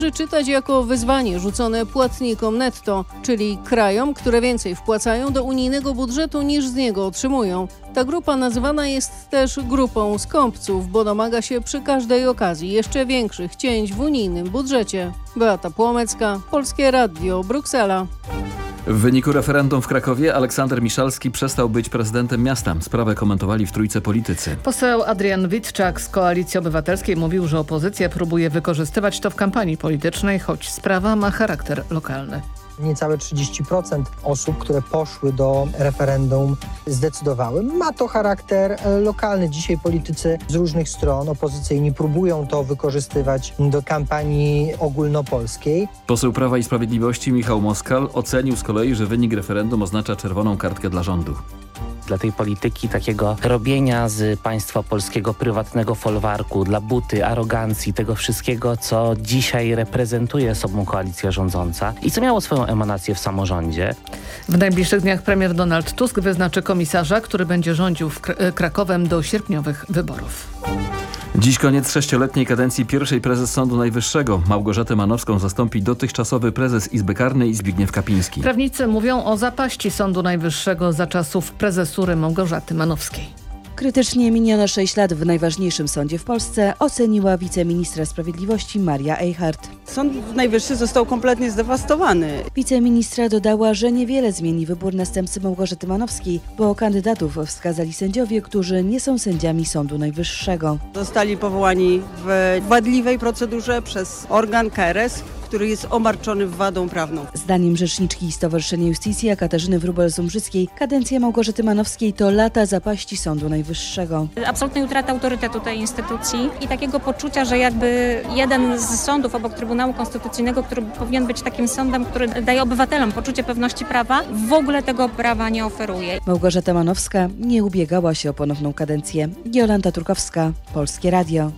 czytać jako wyzwanie rzucone płatnikom netto, czyli krajom, które więcej wpłacają do unijnego budżetu niż z niego otrzymują. Ta grupa nazywana jest też grupą skąpców, bo domaga się przy każdej okazji jeszcze większych cięć w unijnym budżecie. Beata Płomecka, Polskie Radio, Bruksela. W wyniku referendum w Krakowie Aleksander Miszalski przestał być prezydentem miasta. Sprawę komentowali w Trójce politycy. Poseł Adrian Witczak z Koalicji Obywatelskiej mówił, że opozycja próbuje wykorzystywać to w kampanii politycznej, choć sprawa ma charakter lokalny. Niecałe 30% osób, które poszły do referendum, zdecydowały. Ma to charakter lokalny. Dzisiaj politycy z różnych stron opozycyjni próbują to wykorzystywać do kampanii ogólnopolskiej. Poseł Prawa i Sprawiedliwości Michał Moskal ocenił z kolei, że wynik referendum oznacza czerwoną kartkę dla rządu. Dla tej polityki takiego robienia z państwa polskiego prywatnego folwarku, dla buty, arogancji, tego wszystkiego, co dzisiaj reprezentuje sobą koalicja rządząca i co miało swoją emanację w samorządzie. W najbliższych dniach premier Donald Tusk wyznaczy komisarza, który będzie rządził Krakowem do sierpniowych wyborów. Dziś koniec 6-letniej kadencji pierwszej prezes Sądu Najwyższego. Małgorzatę Manowską zastąpi dotychczasowy prezes Izby Karnej Zbigniew Kapiński. Prawnicy mówią o zapaści Sądu Najwyższego za czasów prezesury Małgorzaty Manowskiej. Krytycznie minione 6 lat w najważniejszym sądzie w Polsce oceniła wiceministra sprawiedliwości Maria Eichhardt. Sąd Najwyższy został kompletnie zdewastowany. Wiceministra dodała, że niewiele zmieni wybór następcy Małgorzaty Manowskiej, bo kandydatów wskazali sędziowie, którzy nie są sędziami Sądu Najwyższego. Zostali powołani w wadliwej procedurze przez organ KRS, który jest obarczony wadą prawną. Zdaniem rzeczniczki Stowarzyszenia Iustitia Katarzyny Wróbel-Zumbrzyckiej kadencja Małgorzaty Manowskiej to lata zapaści Sądu Najwyższego. Absolutnej utraty autorytetu tej instytucji i takiego poczucia, że jakby jeden z sądów obok Trybunału Konstytucyjnego, który powinien być takim sądem, który daje obywatelom poczucie pewności prawa, w ogóle tego prawa nie oferuje. Małgorzata Manowska nie ubiegała się o ponowną kadencję. Jolanta Turkowska, Polskie Radio.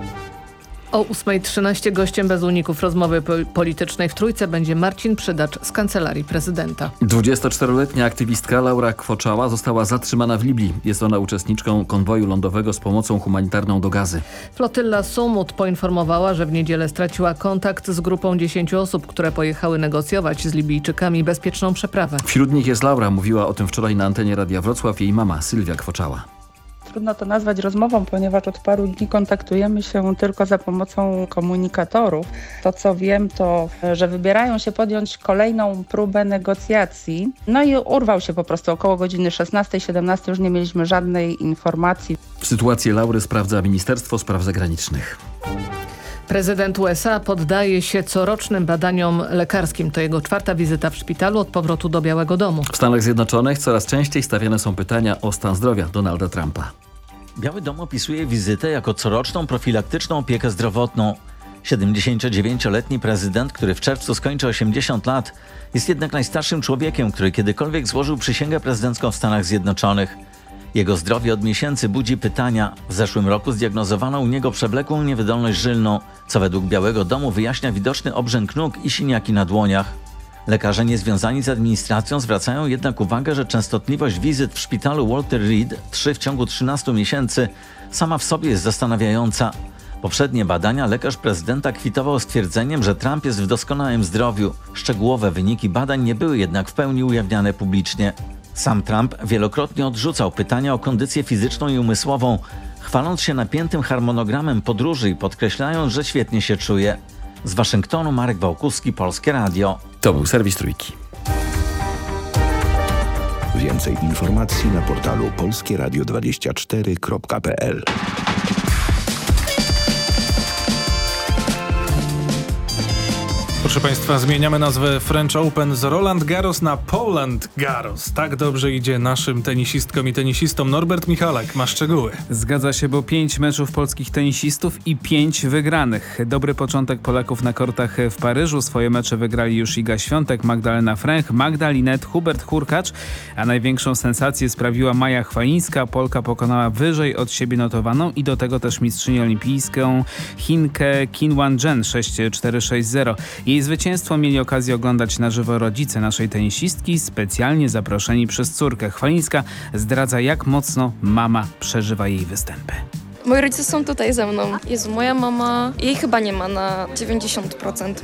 O 8:13 gościem bez uników rozmowy politycznej w Trójce będzie Marcin Przydacz z Kancelarii Prezydenta. 24-letnia aktywistka Laura Kwoczała została zatrzymana w Libii. Jest ona uczestniczką konwoju lądowego z pomocą humanitarną do Gazy. Flotylla Sumut poinformowała, że w niedzielę straciła kontakt z grupą 10 osób, które pojechały negocjować z Libijczykami bezpieczną przeprawę. Wśród nich jest Laura. Mówiła o tym wczoraj na antenie Radia Wrocław jej mama Sylwia Kwoczała. Trudno to nazwać rozmową, ponieważ od paru dni kontaktujemy się tylko za pomocą komunikatorów. To co wiem, to że wybierają się podjąć kolejną próbę negocjacji. No i urwał się po prostu około godziny 16-17, już nie mieliśmy żadnej informacji. Sytuację Laury sprawdza Ministerstwo Spraw Zagranicznych. Prezydent USA poddaje się corocznym badaniom lekarskim. To jego 4. wizyta w szpitalu od powrotu do Białego Domu. W Stanach Zjednoczonych coraz częściej stawiane są pytania o stan zdrowia Donalda Trumpa. Biały Dom opisuje wizytę jako coroczną profilaktyczną opiekę zdrowotną. 79-letni prezydent, który w czerwcu skończy 80 lat, jest jednak najstarszym człowiekiem, który kiedykolwiek złożył przysięgę prezydencką w Stanach Zjednoczonych. Jego zdrowie od miesięcy budzi pytania. W zeszłym roku zdiagnozowano u niego przewlekłą niewydolność żylną, co według Białego Domu wyjaśnia widoczny obrzęk nóg i siniaki na dłoniach. Lekarze niezwiązani z administracją zwracają jednak uwagę, że częstotliwość wizyt w szpitalu Walter Reed, 3 w ciągu 13 miesięcy, sama w sobie jest zastanawiająca. Poprzednie badania lekarz prezydenta kwitował stwierdzeniem, że Trump jest w doskonałym zdrowiu. Szczegółowe wyniki badań nie były jednak w pełni ujawniane publicznie. Sam Trump wielokrotnie odrzucał pytania o kondycję fizyczną i umysłową, chwaląc się napiętym harmonogramem podróży i podkreślając, że świetnie się czuje. Z Waszyngtonu Marek Wałkuski, Polskie Radio. To był serwis Trójki. Więcej informacji na portalu polskieradio24.pl. Proszę Państwa, zmieniamy nazwę French Open z Roland Garros na Poland Garros. Tak dobrze idzie naszym tenisistkom i tenisistom. Norbert Michalak ma szczegóły. Zgadza się, bo 5 meczów polskich tenisistów i 5 wygranych. Dobry początek Polaków na kortach w Paryżu. Swoje mecze wygrali już Iga Świątek, Magdalena Fręch, Magda Linette, Hubert Hurkacz, a największą sensację sprawiła Maja Chwalińska. Polka pokonała wyżej od siebie notowaną i do tego też mistrzynię olimpijską Chinkę Qin Wanzhen 6-4-6-0. Jej zwycięstwo mieli okazję oglądać na żywo rodzice naszej tenisistki, specjalnie zaproszeni przez córkę. Chwalińska zdradza, jak mocno mama przeżywa jej występy. Moi rodzice są tutaj ze mną. Jezu, moja mama, jej chyba nie ma na 90%.